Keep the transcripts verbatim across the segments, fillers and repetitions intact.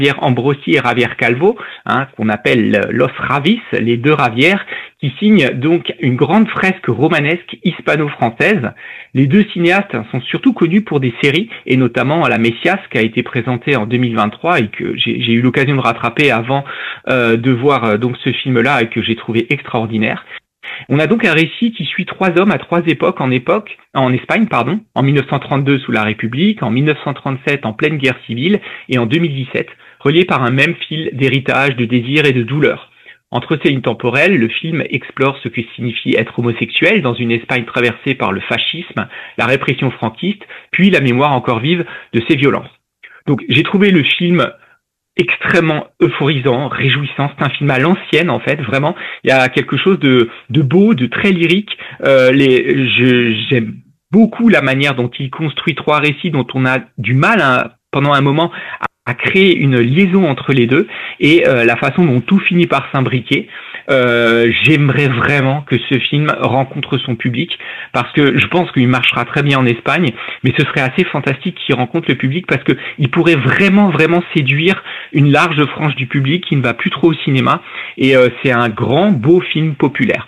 Ambrosi et Javier Calvo, hein, qu'on appelle Los Ravis, les deux Ravières, qui signent donc une grande fresque romanesque hispano-française. Les deux cinéastes sont surtout connus pour des séries, et notamment La Messias, qui a été présentée en deux mille vingt-trois et que j'ai, j'ai eu l'occasion de rattraper avant euh, de voir euh, donc ce film-là et que j'ai trouvé extraordinaire. On a donc un récit qui suit trois hommes à trois époques en époque, en Espagne, pardon, en mille neuf cent trente-deux sous la République, en mille neuf cent trente-sept en pleine guerre civile et en deux mille dix-sept, reliés par un même fil d'héritage, de désir et de douleur. Entre ces lignes temporelles, le film explore ce que signifie être homosexuel dans une Espagne traversée par le fascisme, la répression franquiste, puis la mémoire encore vive de ces violences. Donc j'ai trouvé le film extrêmement euphorisant, réjouissant. C'est un film à l'ancienne en fait, vraiment. Il y a quelque chose de, de beau, de très lyrique. Euh, les, je, j'aime beaucoup la manière dont il construit trois récits dont on a du mal hein, pendant un moment à, à créer une liaison entre les deux et euh, la façon dont tout finit par s'imbriquer. Euh, j'aimerais vraiment que ce film rencontre son public parce que je pense qu'il marchera très bien en Espagne, mais ce serait assez fantastique qu'il rencontre le public parce que il pourrait vraiment vraiment séduire une large frange du public qui ne va plus trop au cinéma et euh, c'est un grand beau film populaire.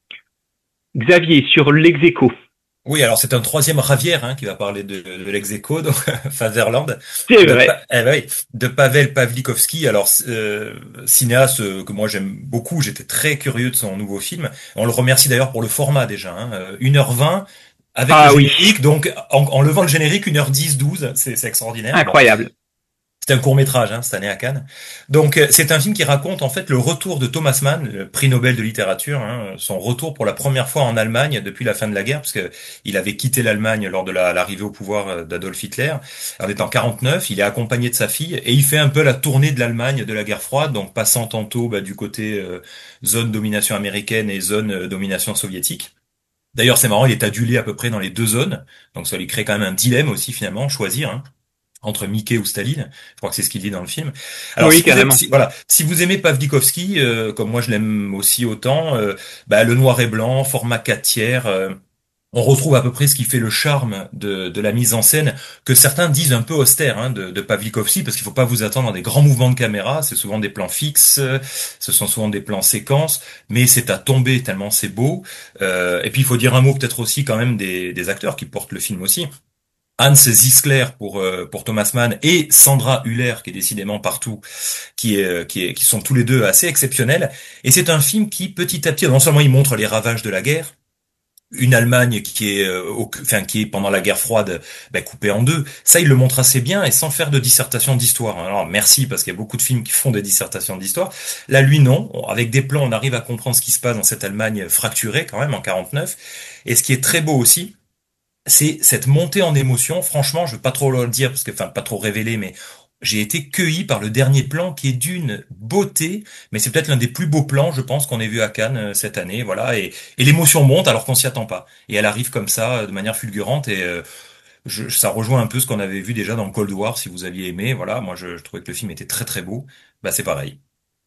Xavier, sur l'ex-aequo. Oui, alors c'est un troisième Ravière hein, qui va parler de, de l'ex-aequo, donc Fatherland, C'est de, vrai. Pa- eh ben oui, de Pavel Pawlikowski. Alors euh, cinéaste euh, que moi j'aime beaucoup, j'étais très curieux de son nouveau film. On le remercie d'ailleurs pour le format déjà, hein, euh, une heure vingt avec le Ah oui, générique, donc en, en levant le générique une heure dix douze, c'est c'est extraordinaire. Bon, incroyable. c'est un court-métrage, hein, cette année à Cannes. Donc, euh, c'est un film qui raconte en fait le retour de Thomas Mann, le prix Nobel de littérature, hein, son retour pour la première fois en Allemagne depuis la fin de la guerre, parce que il avait quitté l'Allemagne lors de la- l'arrivée au pouvoir d'Adolf Hitler. En étant quarante-neuf, il est accompagné de sa fille et il fait un peu la tournée de l'Allemagne de la guerre froide, donc passant tantôt bah, du côté euh, zone domination américaine et zone euh, domination soviétique. D'ailleurs, c'est marrant, il est adulé à peu près dans les deux zones, donc ça lui crée quand même un dilemme aussi finalement, choisir. Hein entre Mickey ou Staline. Je crois que c'est ce qu'il dit dans le film. Alors Oui, si vous aimez, carrément. si, voilà, si vous aimez Pawlikowski, euh, comme moi je l'aime aussi autant, euh, bah, le noir et blanc, format quatre tiers, euh, on retrouve à peu près ce qui fait le charme de, de la mise en scène, que certains disent un peu austère hein, de, de Pawlikowski, parce qu'il faut pas vous attendre à des grands mouvements de caméra, c'est souvent des plans fixes, euh, ce sont souvent des plans séquences, mais c'est à tomber tellement c'est beau. Euh, et puis il faut dire un mot peut-être aussi quand même des, des acteurs qui portent le film aussi. Hans Zisler pour euh, pour Thomas Mann et Sandra Hüller qui est décidément partout, qui est euh, qui est qui sont tous les deux assez exceptionnels. Et c'est un film qui petit à petit, non seulement il montre les ravages de la guerre, une Allemagne qui est euh, au- enfin qui est pendant la guerre froide ben, coupée en deux, ça il le montre assez bien et sans faire de dissertation d'histoire. Alors merci parce qu'il y a beaucoup de films qui font des dissertations d'histoire. Là lui non, avec des plans on arrive à comprendre ce qui se passe dans cette Allemagne fracturée quand même en quarante-neuf. Et ce qui est très beau aussi, c'est cette montée en émotion. Franchement, je veux pas trop le dire parce que, enfin, pas trop révéler, mais j'ai été cueilli par le dernier plan qui est d'une beauté, mais c'est peut-être l'un des plus beaux plans, je pense, qu'on ait vu à Cannes euh, cette année, voilà. Et, et l'émotion monte alors qu'on s'y attend pas. Et elle arrive comme ça, euh, de manière fulgurante, et euh, je, ça rejoint un peu ce qu'on avait vu déjà dans Cold War, si vous aviez aimé. Voilà, moi, je, je trouvais que le film était très très beau. Bah, c'est pareil.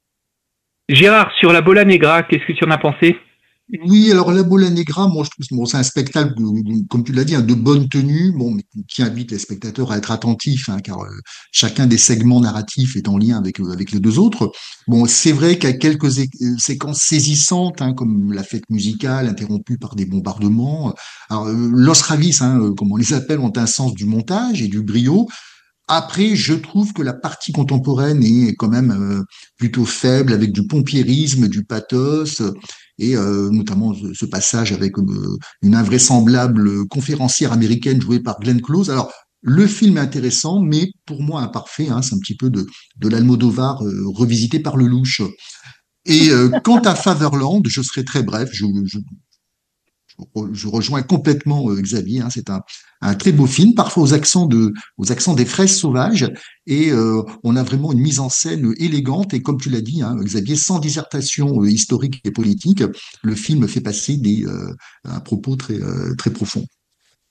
Gérard, sur la Bola Negra, qu'est-ce que tu en as pensé? Oui, alors La Bola Negra, moi je trouve bon, c'est un spectacle, de- comme tu l'as dit, hein, de bonne tenue, bon, mais qui invite les spectateurs à être attentifs, hein, car euh, chacun des segments narratifs est en lien avec, euh, avec les deux autres. Bon, c'est vrai qu'il y a quelques é- euh, séquences saisissantes, hein, comme la fête musicale interrompue par des bombardements. Alors, euh, Los Ravis, hein, euh, comme on les appelle, ont un sens du montage et du brio. Après, je trouve que la partie contemporaine est quand même euh, plutôt faible, avec du pompiérisme, du pathos, euh, et euh, notamment ce, ce passage avec euh, une invraisemblable conférencière américaine jouée par Glenn Close. Alors, le film est intéressant, mais pour moi imparfait. Hein, c'est un petit peu de, de l'Almodovar euh, revisité par le louche. Et euh, quant à Fatherland, je serai très bref. Je, je je rejoins complètement euh, Xavier. Hein, c'est un, un très beau film, parfois aux accents de, aux accents des fraises sauvages, et euh, on a vraiment une mise en scène élégante. Et comme tu l'as dit, hein, Xavier, sans dissertation euh, historique et politique, le film fait passer des, euh, un propos très, euh, très profond.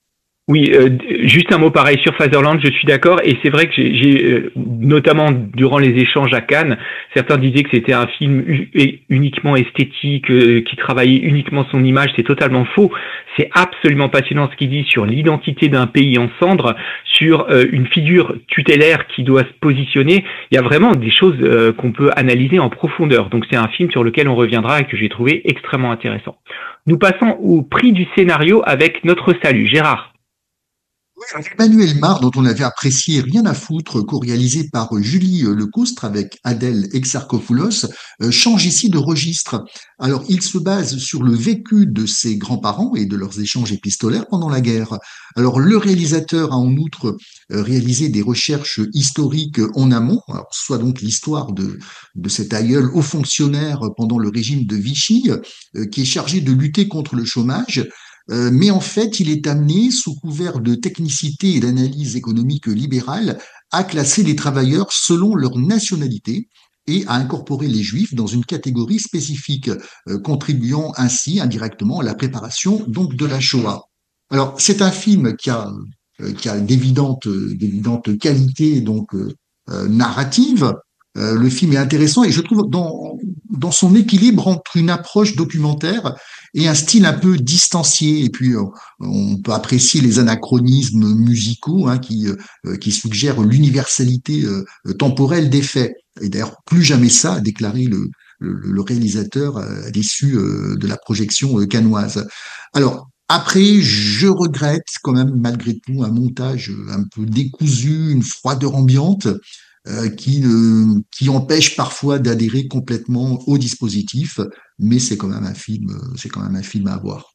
Oui, euh, juste un mot pareil sur Fatherland, je suis d'accord, et c'est vrai que j'ai, j'ai euh, notamment durant les échanges à Cannes, certains disaient que c'était un film u- uniquement esthétique, euh, qui travaillait uniquement son image, c'est totalement faux. C'est absolument passionnant ce qu'il dit sur l'identité d'un pays en cendres, sur euh, une figure tutélaire qui doit se positionner. Il y a vraiment des choses euh, qu'on peut analyser en profondeur. Donc c'est un film sur lequel on reviendra et que j'ai trouvé extrêmement intéressant. Nous passons au prix du scénario avec Notre Salut. Gérard. Oui, avec Emmanuel Mar, dont on avait apprécié Rien à foutre, co-réalisé par Julie euh, Lecoustre avec Adèle Exarchopoulos, euh, change ici de registre. Alors, il se base sur le vécu de ses grands-parents et de leurs échanges épistolaires pendant la guerre. Alors, le réalisateur a en outre euh, réalisé des recherches historiques en amont, alors, soit donc l'histoire de, de cet aïeul haut fonctionnaire pendant le régime de Vichy, euh, qui est chargé de lutter contre le chômage. Euh, mais en fait, il est amené, sous couvert de technicité et d'analyse économique libérale, à classer les travailleurs selon leur nationalité et à incorporer les juifs dans une catégorie spécifique, euh, contribuant ainsi indirectement à la préparation donc de la Shoah. Alors, c'est un film qui a, euh, qui a d'évidentes, d'évidentes qualités donc euh, euh, narratives. Euh, le film est intéressant et je trouve dans, dans son équilibre entre une approche documentaire et un style un peu distancié. Et puis, euh, on peut apprécier les anachronismes musicaux hein, qui, euh, qui suggèrent l'universalité euh, temporelle des faits. Et d'ailleurs, plus jamais ça, a déclaré le, le, le réalisateur à l'issue euh, de la projection euh, cannoise. Alors, après, je regrette quand même malgré tout un montage un peu décousu, une froideur ambiante euh, qui, euh, qui empêche parfois d'adhérer complètement au dispositif, mais c'est quand même un film, euh, c'est quand même un film à voir.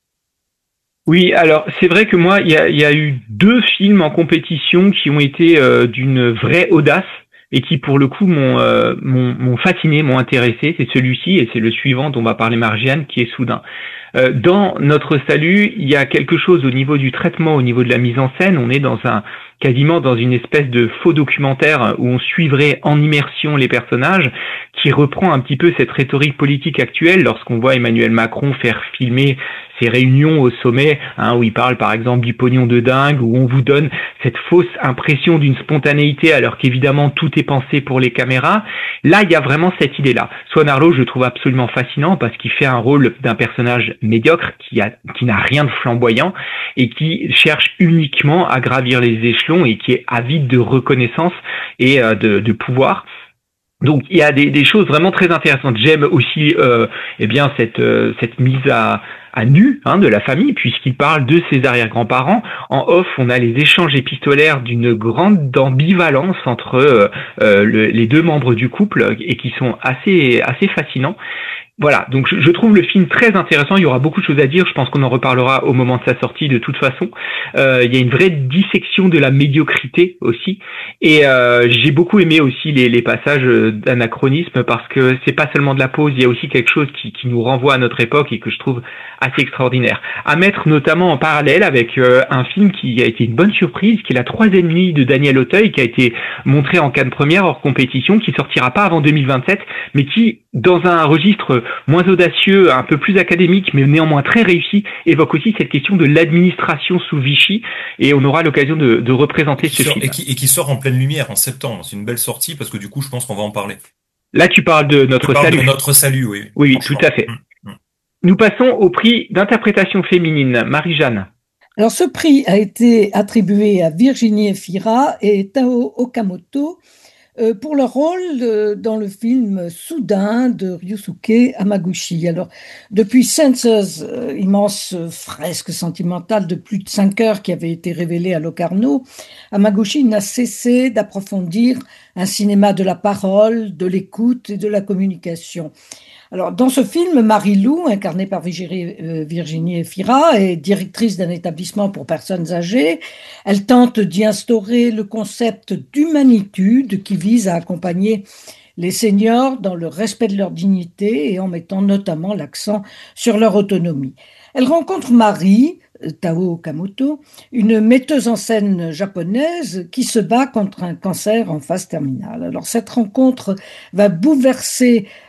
Oui, alors c'est vrai que moi, il y a, il y a eu deux films en compétition qui ont été euh, d'une vraie audace et qui pour le coup m'ont euh, m'ont, m'ont fasciné, m'ont intéressé. C'est celui-ci et c'est le suivant dont va parler Marjane, qui est Soudain. Euh, dans Notre Salut, il y a quelque chose au niveau du traitement, au niveau de la mise en scène. On est dans un quasiment dans une espèce de faux documentaire où on suivrait en immersion les personnages, qui reprend un petit peu cette rhétorique politique actuelle lorsqu'on voit Emmanuel Macron faire filmer ces réunions au sommet, hein, où il parle par exemple du pognon de dingue, où on vous donne cette fausse impression d'une spontanéité alors qu'évidemment tout est pensé pour les caméras. Là, il y a vraiment cette idée-là. Swan Arlo, je le trouve absolument fascinant parce qu'il fait un rôle d'un personnage médiocre qui a qui n'a rien de flamboyant et qui cherche uniquement à gravir les échelons et qui est avide de reconnaissance et euh, de, de pouvoir. Donc il y a des, des choses vraiment très intéressantes. J'aime aussi euh, eh bien cette euh, cette mise à à nu hein, de la famille, puisqu'il parle de ses arrière-grands-parents. En off, on a les échanges épistolaires d'une grande ambivalence entre euh, euh, le, les deux membres du couple et qui sont assez assez fascinants. Voilà, donc je, je trouve le film très intéressant, il y aura beaucoup de choses à dire, je pense qu'on en reparlera au moment de sa sortie de toute façon. Euh, il y a une vraie dissection de la médiocrité aussi, et euh, j'ai beaucoup aimé aussi les, les passages d'anachronisme parce que c'est pas seulement de la pause, il y a aussi quelque chose qui, qui nous renvoie à notre époque et que je trouve assez extraordinaire. À mettre notamment en parallèle avec euh, un film qui a été une bonne surprise, qui est La Troisième Nuit de Daniel Auteuil, qui a été montré en Cannes première hors compétition, qui sortira pas avant deux mille vingt-sept, mais qui, dans un registre moins audacieux, un peu plus académique, mais néanmoins très réussi, évoque aussi cette question de l'administration sous Vichy, et on aura l'occasion de, de représenter ce sort, film. Et qui, et qui sort en pleine lumière en septembre. C'est une belle sortie parce que du coup, je pense qu'on va en parler. Là, tu parles de Notre Je parle Salut. de Notre Salut, oui. Oui, oui, tout à fait. Mmh, mmh. Nous passons au prix d'interprétation féminine. Marie-Jeanne. Alors, ce prix a été attribué à Virginie Efira et Tao Okamoto euh, pour leur rôle euh, dans le film Soudain de Ryusuke Hamaguchi. Alors, depuis Senses, euh, immense fresque sentimentale de plus de cinq heures qui avait été révélée à Locarno, Hamaguchi n'a cessé d'approfondir un cinéma de la parole, de l'écoute et de la communication. Alors, dans ce film, Marie-Lou, incarnée par Virginie Efira, est directrice d'un établissement pour personnes âgées. Elle tente d'y instaurer le concept d'humanitude qui vise à accompagner les seniors dans le respect de leur dignité et en mettant notamment l'accent sur leur autonomie. Elle rencontre Marie, Tao Okamoto, une metteuse en scène japonaise qui se bat contre un cancer en phase terminale. Alors cette rencontre va bouleverser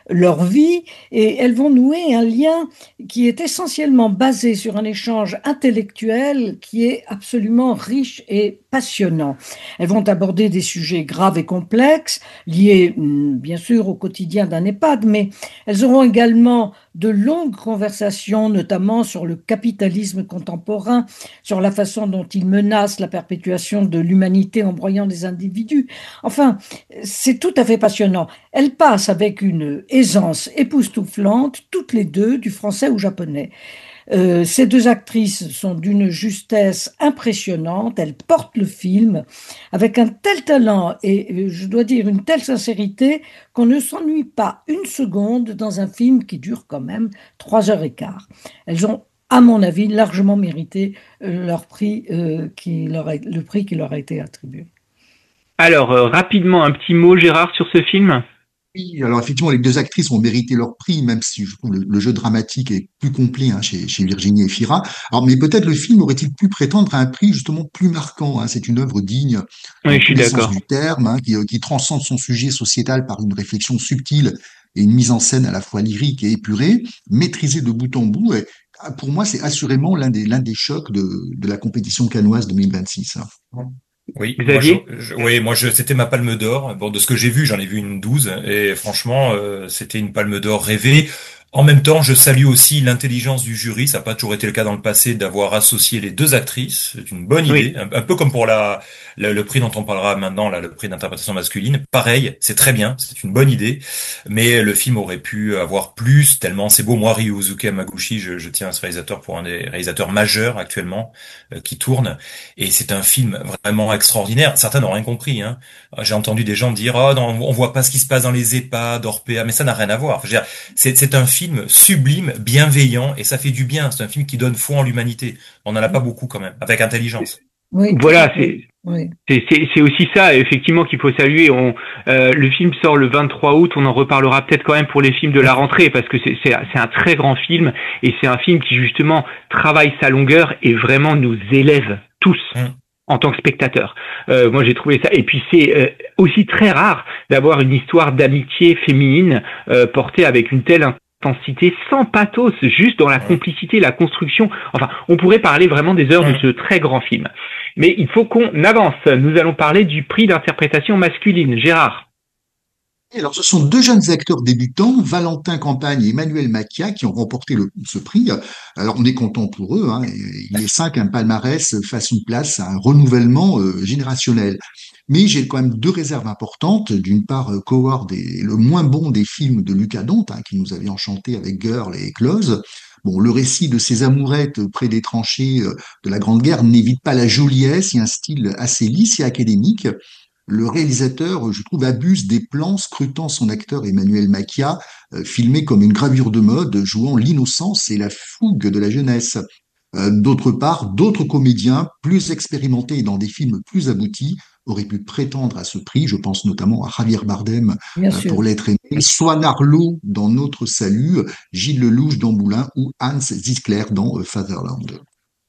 leur vie et elles vont nouer un lien qui est essentiellement basé sur un échange intellectuel qui est absolument riche et passionnant. Elles vont aborder des sujets graves et complexes, liés bien sûr au quotidien d'un EHPAD, mais elles auront également de longues conversations, notamment sur le capitalisme contemporain, sur la façon dont il menace la perpétuation de l'humanité en broyant des individus. Enfin, c'est tout à fait passionnant. Elles passent avec une aisance époustouflante, toutes les deux, du français au japonais. Euh, ces deux actrices sont d'une justesse impressionnante, elles portent le film avec un tel talent et euh, je dois dire une telle sincérité qu'on ne s'ennuie pas une seconde dans un film qui dure quand même trois heures et quart. Elles ont, à mon avis, largement mérité euh, leur prix, euh, qui leur a, le prix qui leur a été attribué. Alors, euh, rapidement, un petit mot, Gérard, sur ce film? Oui, alors effectivement, les deux actrices ont mérité leur prix, même si je trouve le, le jeu dramatique est plus complet hein, chez, chez Virginie Efira. Alors, mais peut-être le film aurait-il pu prétendre à un prix justement plus marquant. Hein. C'est une œuvre digne Oui, dans je tous suis les sens d'accord. du terme, hein, qui, qui transcende son sujet sociétal par une réflexion subtile et une mise en scène à la fois lyrique et épurée, maîtrisée de bout en bout. Et, pour moi, c'est assurément l'un des, l'un des chocs de, de la compétition cannoise deux mille vingt-six. Hein. Oui, moi je, Xavier? je- oui, moi je, c'était ma Palme d'Or. Bon, de ce que j'ai vu, j'en ai vu une douze, et franchement, euh, c'était une Palme d'Or rêvée. En même temps, je salue aussi l'intelligence du jury. Ça n'a pas toujours été le cas dans le passé d'avoir associé les deux actrices. C'est une bonne idée, Oui. un, un peu comme pour la, la- le prix dont on parlera maintenant, là, le prix d'interprétation masculine. Pareil, c'est très bien, c'est une bonne idée, mais le film aurait pu avoir plus. Tellement c'est beau. Moi, Ryusuke Hamaguchi, je, je tiens à ce réalisateur pour un des réalisateurs majeurs actuellement euh, qui tourne. Et c'est un film vraiment extraordinaire. Certains n'ont rien compris, hein. J'ai entendu des gens dire, oh non, on voit pas ce qui se passe dans les EHPAD, Orpea, mais ça n'a rien à voir. Enfin, je veux dire, c'est, c'est un film sublime, bienveillant, et ça fait du bien. C'est un film qui donne foi en l'humanité. On n'en a pas beaucoup quand même, avec intelligence. Oui, tout à Voilà, fait. c'est Oui. c'est c'est c'est aussi ça effectivement qu'il faut saluer. On euh, le film sort le vingt-trois août, on en reparlera peut-être quand même pour les films de la rentrée parce que c'est c'est c'est un très grand film et c'est un film qui justement travaille sa longueur et vraiment nous élève tous Hum. en tant que spectateurs. Euh, moi j'ai trouvé ça et puis c'est euh, aussi très rare d'avoir une histoire d'amitié féminine euh, portée avec une telle intensité sans pathos, juste dans la Ouais. complicité, la construction. Enfin, on pourrait parler vraiment des heures de Ouais. ce très grand film. Mais il faut qu'on avance. Nous allons parler du prix d'interprétation masculine. Gérard. Et alors, ce sont deux jeunes acteurs débutants, Valentin Campagne et Emmanuel Macchia, qui ont remporté le, ce prix. Alors, on est content pour eux. Hein, et les cinq, un palmarès fasse une place à un renouvellement euh, générationnel. Mais j'ai quand même deux réserves importantes. D'une part, euh, Coward est le moins bon des films de Lucas Dont, hein, qui nous avait enchanté avec Girl et Close. Bon, le récit de ces amourettes près des tranchées euh, de la Grande Guerre n'évite pas la joliesse et un style assez lisse et académique. Le réalisateur, je trouve, abuse des plans scrutant son acteur Emmanuel Macchia, euh, filmé comme une gravure de mode, jouant l'innocence et la fougue de la jeunesse. Euh, d'autre part, d'autres comédiens plus expérimentés et dans des films plus aboutis auraient pu prétendre à ce prix. Je pense notamment à Javier Bardem Bien euh, sûr. pour L'être aimé, Swan Arlo dans Notre Salut, Gilles Lelouch dans Moulin ou Hans Zisler dans euh, Fatherland.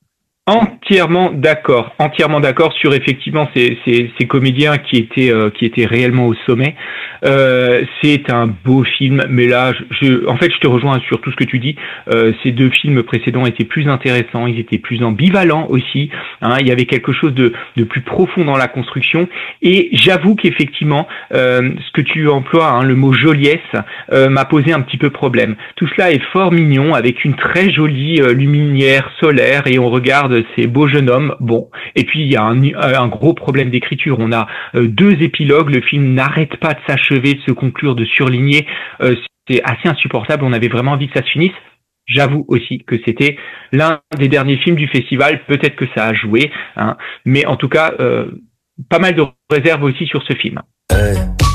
Entièrement d'accord, entièrement d'accord sur effectivement ces, ces, ces comédiens qui étaient euh, qui étaient réellement au sommet. Euh, c'est un beau film, mais là, je, je, en fait, je te rejoins sur tout ce que tu dis. Euh, ces deux films précédents étaient plus intéressants, ils étaient plus ambivalents aussi. Hein, il y avait quelque chose de, de plus profond dans la construction. Et j'avoue qu'effectivement, euh, ce que tu emploies, hein, le mot joliesse, euh, m'a posé un petit peu problème. Tout cela est fort mignon, avec une très jolie euh, lumière solaire, et on regarde ces beaux jeunes hommes. Bon, et puis il y a un, un gros problème d'écriture. On a euh, deux épilogues, le film n'arrête pas de s'achever, de se conclure, de surligner. Euh, c'est assez insupportable, on avait vraiment envie que ça se finisse. J'avoue aussi que c'était l'un des derniers films du festival, peut-être que ça a joué, hein, mais en tout cas, euh, pas mal de réserves aussi sur ce film. Hey.